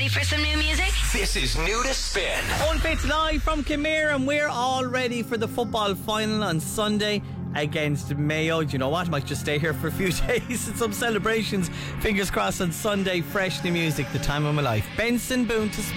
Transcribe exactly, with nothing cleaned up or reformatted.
Ready for some new music? This is New to Spin. Old Fits live from Kimera, and we're all ready for the football final on Sunday against Mayo. Do you know what? I might just stay here for a few days and some celebrations. Fingers crossed on Sunday. Fresh new music, the time of my life. Benson Boone to Spin.